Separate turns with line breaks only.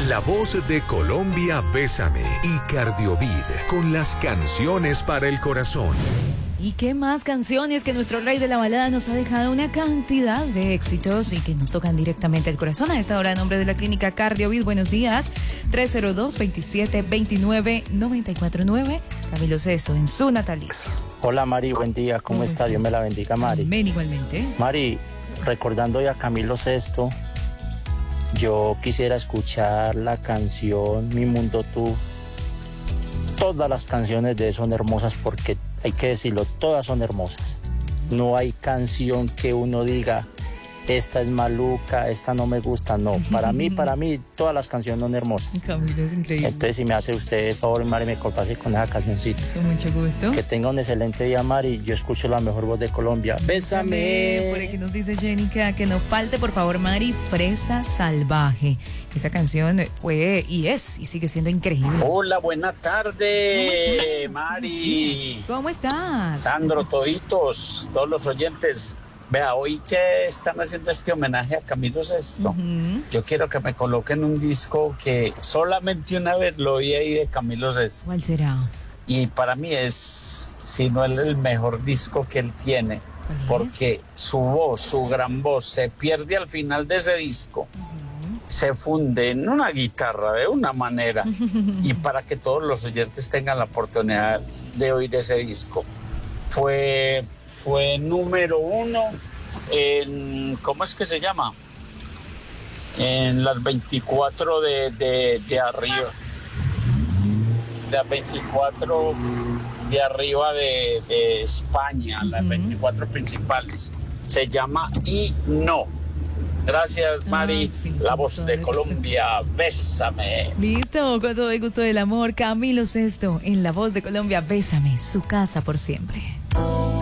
La voz de Colombia, Bésame y Cardiovid con las canciones para el corazón.
¿Y qué más canciones que nuestro rey de la balada nos ha dejado una cantidad de éxitos y que nos tocan directamente al corazón? A esta hora, en nombre de la clínica Cardiovid, buenos días. 302-2729-949. Camilo Sesto en su natalicio.
Hola Mari, buen día, ¿cómo está? Dios me la bendiga, Mari.
Amén, igualmente.
Mari, recordando ya a Camilo Sesto, yo quisiera escuchar la canción Mi Mundo Tú. Todas las canciones de él son hermosas porque, hay que decirlo, todas son hermosas. No hay canción que uno diga, esta es maluca, esta no me gusta, no. Para mí, todas las canciones son hermosas.
Camilo, es increíble.
Entonces, si me hace usted el favor, Mari, me compase con esa cancioncita.
Con mucho gusto.
Que tenga un excelente día, Mari. Yo escucho la mejor voz de Colombia. ¡Bésame!
Por aquí nos dice Jenica que no falte, por favor, Mari, Fresa Salvaje. Esa canción fue y sigue siendo increíble.
Hola, buena tarde, Mari.
¿Cómo estás?
Sandro, toditos, todos los oyentes. Vea, hoy que están haciendo este homenaje a Camilo Sesto, yo quiero que me coloquen un disco que solamente una vez lo oí ahí de Camilo Sesto.
¿Cuál será?
Y para mí es, si no el mejor disco que él tiene, porque su voz, su gran voz, se pierde al final de ese disco. Se funde en una guitarra de una manera. Y para que todos los oyentes tengan la oportunidad de oír ese disco, fue número 1 en, ¿cómo es que se llama? En las 24 de arriba. Las 24 de arriba de España, las 24 principales. Se llama Y No. Gracias, Mari, la voz de Colombia, bésame.
Listo, con todo el gusto del amor, Camilo Sesto, en la voz de Colombia, bésame, su casa por siempre.